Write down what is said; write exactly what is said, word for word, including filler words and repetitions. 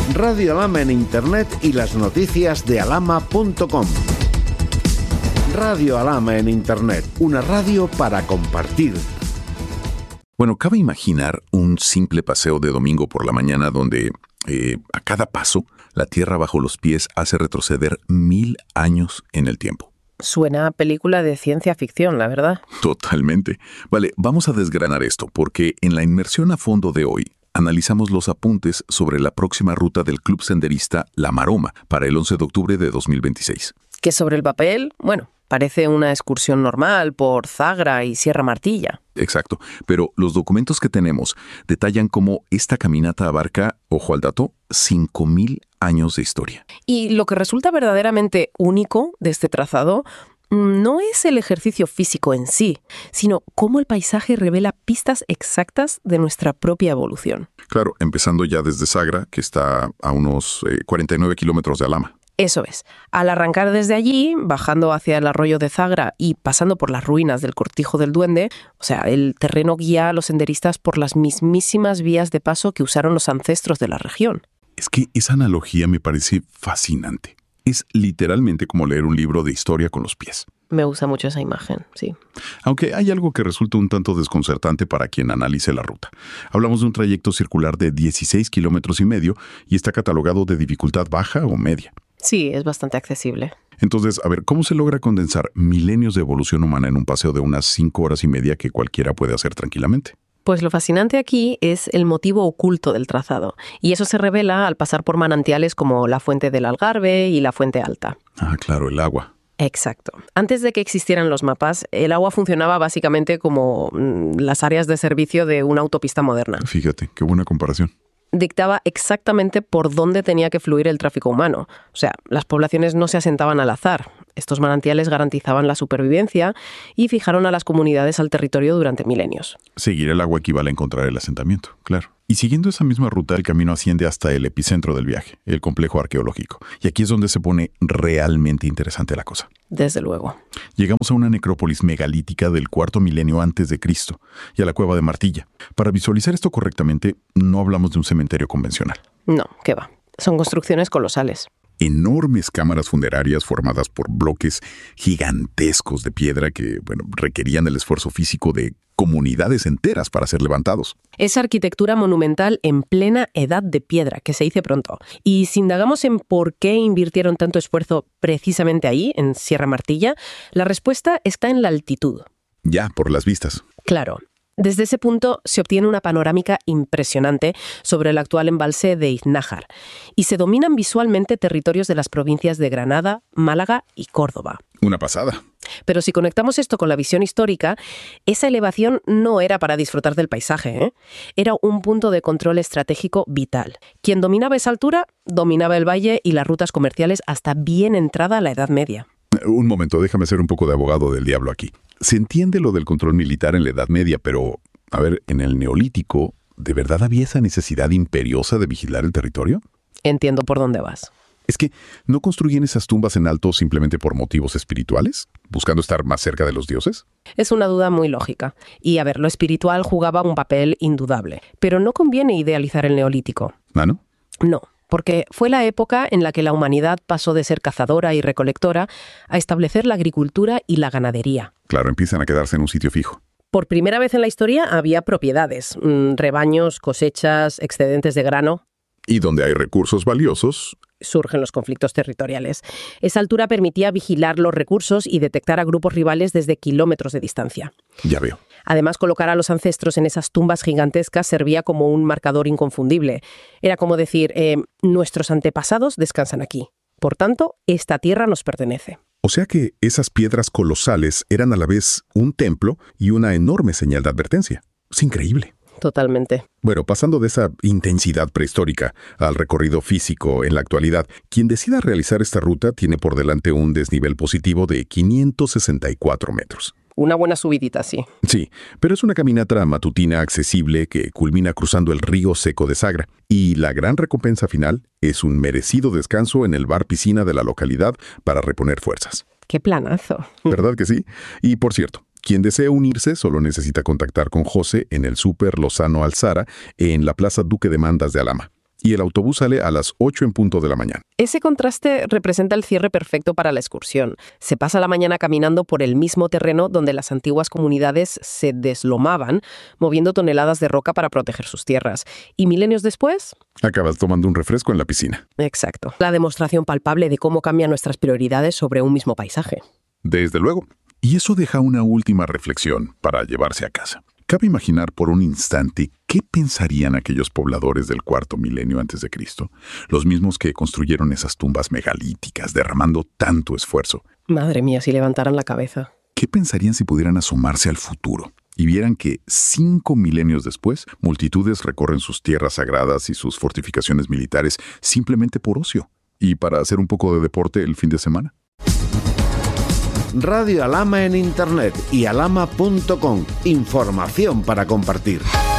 Radio Alhama en Internet y las noticias de alhama punto com. Radio Alhama en Internet, una radio para compartir. Bueno, cabe imaginar un simple paseo de domingo por la mañana donde, eh, a cada paso, la tierra bajo los pies hace retroceder mil años en el tiempo. Suena a película de ciencia ficción, la verdad. Totalmente. Vale, vamos a desgranar esto, porque en la inmersión a fondo de hoy, analizamos los apuntes sobre la próxima ruta del club senderista La Maroma para el once de octubre de dos mil veintiséis. Que sobre el papel, bueno, parece una excursión normal por Zagra y Sierra Martilla. Exacto, pero los documentos que tenemos detallan cómo esta caminata abarca, ojo al dato, cinco mil años de historia. Y lo que resulta verdaderamente único de este trazado no es el ejercicio físico en sí, sino cómo el paisaje revela pistas exactas de nuestra propia evolución. Claro, empezando ya desde Zagra, que está a unos eh, cuarenta y nueve kilómetros de Alhama. Eso es. Al arrancar desde allí, bajando hacia el arroyo de Zagra y pasando por las ruinas del Cortijo del Duende, o sea, el terreno guía a los senderistas por las mismísimas vías de paso que usaron los ancestros de la región. Es que esa analogía me parece fascinante. Es literalmente como leer un libro de historia con los pies. Me gusta mucho esa imagen, sí. Aunque hay algo que resulta un tanto desconcertante para quien analice la ruta. Hablamos de un trayecto circular de dieciséis kilómetros y medio y está catalogado de dificultad baja o media. Sí, es bastante accesible. Entonces, a ver, ¿cómo se logra condensar milenios de evolución humana en un paseo de unas cinco horas y media que cualquiera puede hacer tranquilamente? Pues lo fascinante aquí es el motivo oculto del trazado, y eso se revela al pasar por manantiales como la Fuente del Algarve y la Fuente Alta. Ah, claro, el agua. Exacto. Antes de que existieran los mapas, el agua funcionaba básicamente como mm, las áreas de servicio de una autopista moderna. Fíjate, qué buena comparación. Dictaba exactamente por dónde tenía que fluir el tráfico humano. O sea, las poblaciones no se asentaban al azar. Estos manantiales garantizaban la supervivencia y fijaron a las comunidades al territorio durante milenios. Seguir el agua equivale a encontrar el asentamiento, claro. Y siguiendo esa misma ruta, el camino asciende hasta el epicentro del viaje, el complejo arqueológico. Y aquí es donde se pone realmente interesante la cosa. Desde luego. Llegamos a una necrópolis megalítica del cuarto milenio antes de Cristo y a la cueva de Martilla. Para visualizar esto correctamente, no hablamos de un cementerio convencional. No, ¿qué va? Son construcciones colosales. Enormes cámaras funerarias formadas por bloques gigantescos de piedra que, bueno, requerían el esfuerzo físico de comunidades enteras para ser levantados. Es arquitectura monumental en plena edad de piedra, que se dice pronto. Y si indagamos en por qué invirtieron tanto esfuerzo precisamente ahí, en Sierra Martilla, la respuesta está en la altitud. Ya, por las vistas. Claro. Desde ese punto se obtiene una panorámica impresionante sobre el actual embalse de Iznájar y se dominan visualmente territorios de las provincias de Granada, Málaga y Córdoba. Una pasada. Pero si conectamos esto con la visión histórica, esa elevación no era para disfrutar del paisaje, ¿eh? Era un punto de control estratégico vital. Quien dominaba esa altura, dominaba el valle y las rutas comerciales hasta bien entrada la Edad Media. Un momento, déjame ser un poco de abogado del diablo aquí. Se entiende lo del control militar en la Edad Media, pero, a ver, en el Neolítico, ¿de verdad había esa necesidad imperiosa de vigilar el territorio? Entiendo por dónde vas. Es que, ¿no construyen esas tumbas en alto simplemente por motivos espirituales? ¿Buscando estar más cerca de los dioses? Es una duda muy lógica. Y, a ver, lo espiritual jugaba un papel indudable. Pero no conviene idealizar el Neolítico. ¿Ah, no? No. Porque fue la época en la que la humanidad pasó de ser cazadora y recolectora a establecer la agricultura y la ganadería. Claro, empiezan a quedarse en un sitio fijo. Por primera vez en la historia había propiedades, mmm, rebaños, cosechas, excedentes de grano. Y donde hay recursos valiosos, surgen los conflictos territoriales. Esa altura permitía vigilar los recursos y detectar a grupos rivales desde kilómetros de distancia. Ya veo. Además, colocar a los ancestros en esas tumbas gigantescas servía como un marcador inconfundible. Era como decir, eh, nuestros antepasados descansan aquí. Por tanto, esta tierra nos pertenece. O sea que esas piedras colosales eran a la vez un templo y una enorme señal de advertencia. Es increíble. Totalmente. Bueno, pasando de esa intensidad prehistórica al recorrido físico en la actualidad, quien decida realizar esta ruta tiene por delante un desnivel positivo de quinientos sesenta y cuatro metros. Una buena subidita, sí. Sí, pero es una caminata matutina accesible que culmina cruzando el río seco de Zagra. Y la gran recompensa final es un merecido descanso en el bar piscina de la localidad para reponer fuerzas. ¡Qué planazo! ¿Verdad que sí? Y por cierto, quien desee unirse solo necesita contactar con José en el Súper Lozano Alzara en la Plaza Duque de Mandas de Alhama. y el autobús sale a las ocho en punto de la mañana. Ese contraste representa el cierre perfecto para la excursión. Se pasa la mañana caminando por el mismo terreno donde las antiguas comunidades se deslomaban, moviendo toneladas de roca para proteger sus tierras. Y milenios después... acabas tomando un refresco en la piscina. Exacto. La demostración palpable de cómo cambian nuestras prioridades sobre un mismo paisaje. Desde luego. Y eso deja una última reflexión para llevarse a casa. Cabe imaginar por un instante qué pensarían aquellos pobladores del cuarto milenio antes de Cristo, los mismos que construyeron esas tumbas megalíticas, derramando tanto esfuerzo. Madre mía, si levantaran la cabeza. ¿Qué pensarían si pudieran asomarse al futuro y vieran que cinco milenios después, multitudes recorren sus tierras sagradas y sus fortificaciones militares simplemente por ocio y para hacer un poco de deporte el fin de semana? Radio Alhama en Internet y alhama punto com. Información para compartir.